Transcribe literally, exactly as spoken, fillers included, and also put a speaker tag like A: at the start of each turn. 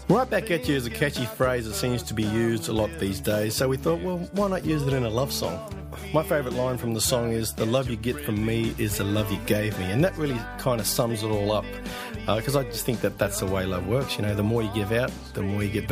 A: Right back at you is a catchy phrase that seems to be used a lot these days, so we thought, well, why not use it in a love song? My favourite line from the song is, "The love you get from me is the love you gave me," and that really kind of sums it all up, because uh, I just think that that's the way love works. You know, the more you give out, the more you get back.